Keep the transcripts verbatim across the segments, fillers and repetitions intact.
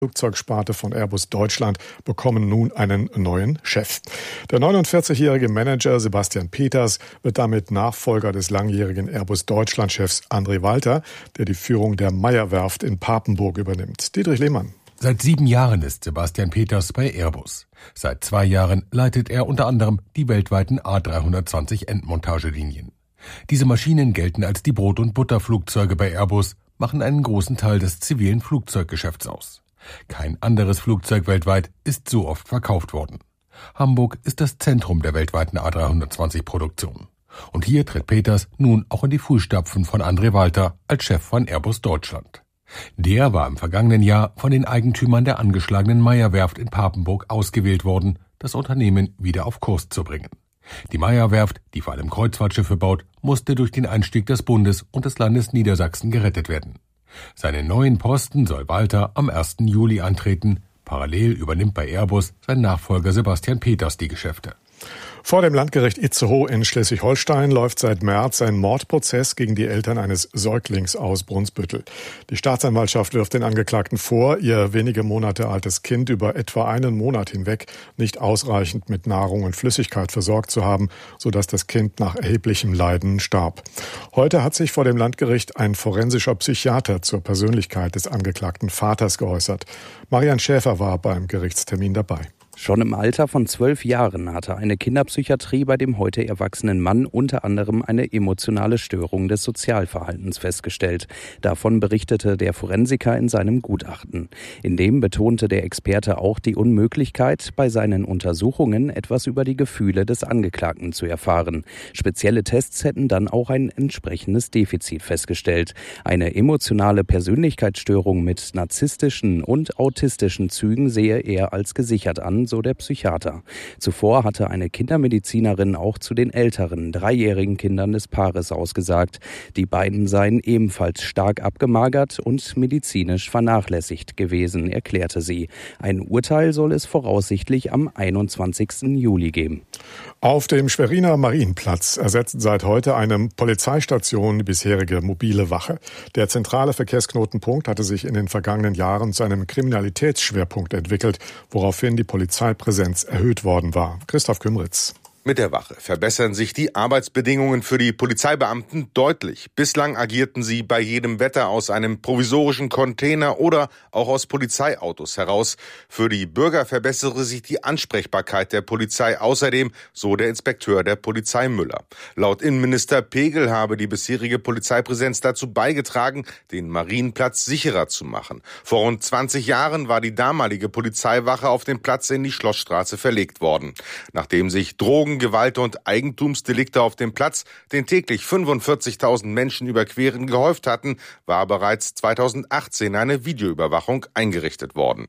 Flugzeugsparte von Airbus Deutschland bekommen nun einen neuen Chef. Der neunundvierzigjährige Manager Sebastian Peters wird damit Nachfolger des langjährigen Airbus Deutschland-Chefs André Walter, der die Führung der Meyer-Werft in Papenburg übernimmt. Dietrich Lehmann. Seit sieben Jahren ist Sebastian Peters bei Airbus. Seit zwei Jahren leitet er unter anderem die weltweiten A dreihundertzwanzig Endmontagelinien. Diese Maschinen gelten als die Brot- und Butterflugzeuge bei Airbus, machen einen großen Teil des zivilen Flugzeuggeschäfts aus. Kein anderes Flugzeug weltweit ist so oft verkauft worden. Hamburg ist das Zentrum der weltweiten A dreihundertzwanzig Produktion. Und hier tritt Peters nun auch in die Fußstapfen von André Walter als Chef von Airbus Deutschland. Der war im vergangenen Jahr von den Eigentümern der angeschlagenen Meyer-Werft in Papenburg ausgewählt worden, das Unternehmen wieder auf Kurs zu bringen. Die Meyer-Werft, die vor allem Kreuzfahrtschiffe baut, musste durch den Einstieg des Bundes und des Landes Niedersachsen gerettet werden. Seinen neuen Posten soll Walter am ersten Juli antreten. Parallel übernimmt bei Airbus sein Nachfolger Sebastian Peters die Geschäfte. Vor dem Landgericht Itzehoe in Schleswig-Holstein läuft seit März ein Mordprozess gegen die Eltern eines Säuglings aus Brunsbüttel. Die Staatsanwaltschaft wirft den Angeklagten vor, ihr wenige Monate altes Kind über etwa einen Monat hinweg nicht ausreichend mit Nahrung und Flüssigkeit versorgt zu haben, sodass das Kind nach erheblichem Leiden starb. Heute hat sich vor dem Landgericht ein forensischer Psychiater zur Persönlichkeit des angeklagten Vaters geäußert. Marian Schäfer war beim Gerichtstermin dabei. Schon im Alter von zwölf Jahren hatte eine Kinderpsychiatrie bei dem heute erwachsenen Mann unter anderem eine emotionale Störung des Sozialverhaltens festgestellt. Davon berichtete der Forensiker in seinem Gutachten. In dem betonte der Experte auch die Unmöglichkeit, bei seinen Untersuchungen etwas über die Gefühle des Angeklagten zu erfahren. Spezielle Tests hätten dann auch ein entsprechendes Defizit festgestellt. Eine emotionale Persönlichkeitsstörung mit narzisstischen und autistischen Zügen sehe er als gesichert an, so der Psychiater. Zuvor hatte eine Kindermedizinerin auch zu den älteren, dreijährigen Kindern des Paares ausgesagt. Die beiden seien ebenfalls stark abgemagert und medizinisch vernachlässigt gewesen, erklärte sie. Ein Urteil soll es voraussichtlich am einundzwanzigsten Juli geben. Auf dem Schweriner Marienplatz ersetzt seit heute eine Polizeistation die bisherige mobile Wache. Der zentrale Verkehrsknotenpunkt hatte sich in den vergangenen Jahren zu einem Kriminalitätsschwerpunkt entwickelt, woraufhin die Polizeipräsenz erhöht worden war. Christoph Kümritz. Mit der Wache verbessern sich die Arbeitsbedingungen für die Polizeibeamten deutlich. Bislang agierten sie bei jedem Wetter aus einem provisorischen Container oder auch aus Polizeiautos heraus. Für die Bürger verbessere sich die Ansprechbarkeit der Polizei außerdem, so der Inspekteur der Polizei Müller. Laut Innenminister Pegel habe die bisherige Polizeipräsenz dazu beigetragen, den Marienplatz sicherer zu machen. Vor rund zwanzig Jahren war die damalige Polizeiwache auf den Platz in die Schlossstraße verlegt worden. Nachdem sich Drogen Gewalt- und Eigentumsdelikte auf dem Platz, den täglich fünfundvierzigtausend Menschen überqueren, gehäuft hatten, war bereits zweitausendachtzehn eine Videoüberwachung eingerichtet worden.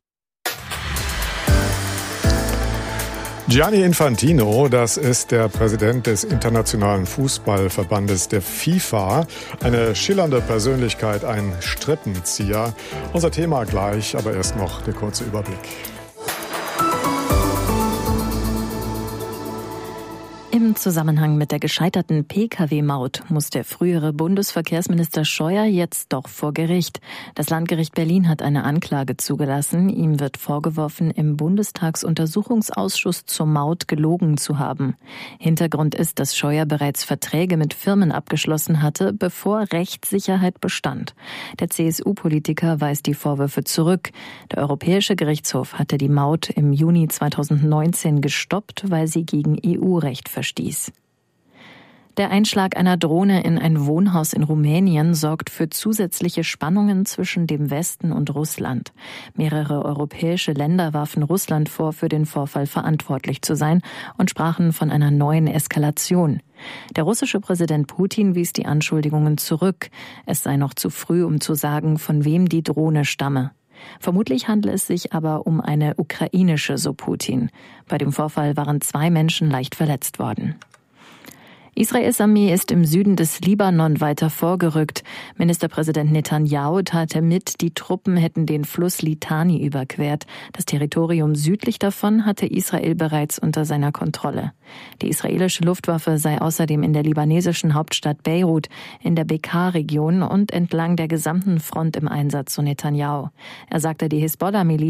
Gianni Infantino, das ist der Präsident des Internationalen Fußballverbandes der FIFA, eine schillernde Persönlichkeit, ein Strippenzieher. Unser Thema gleich, aber erst noch der kurze Überblick. Im Zusammenhang mit der gescheiterten P K W-Maut muss der frühere Bundesverkehrsminister Scheuer jetzt doch vor Gericht. Das Landgericht Berlin hat eine Anklage zugelassen. Ihm wird vorgeworfen, im Bundestagsuntersuchungsausschuss zur Maut gelogen zu haben. Hintergrund ist, dass Scheuer bereits Verträge mit Firmen abgeschlossen hatte, bevor Rechtssicherheit bestand. Der C S U-Politiker weist die Vorwürfe zurück. Der Europäische Gerichtshof hatte die Maut im Juni zweitausendneunzehn gestoppt, weil sie gegen E U-Recht verstieß. Der Einschlag einer Drohne in ein Wohnhaus in Rumänien sorgt für zusätzliche Spannungen zwischen dem Westen und Russland. Mehrere europäische Länder warfen Russland vor, für den Vorfall verantwortlich zu sein und sprachen von einer neuen Eskalation. Der russische Präsident Putin wies die Anschuldigungen zurück. Es sei noch zu früh, um zu sagen, von wem die Drohne stamme. Vermutlich handle es sich aber um eine ukrainische, so Putin. Bei dem Vorfall waren zwei Menschen leicht verletzt worden. Israels Armee ist im Süden des Libanon weiter vorgerückt. Ministerpräsident Netanyahu teilte mit, die Truppen hätten den Fluss Litani überquert. Das Territorium südlich davon hatte Israel bereits unter seiner Kontrolle. Die israelische Luftwaffe sei außerdem in der libanesischen Hauptstadt Beirut, in der Bekaa-Region und entlang der gesamten Front im Einsatz, so Netanyahu. Er sagte, die Hisbollah-Miliz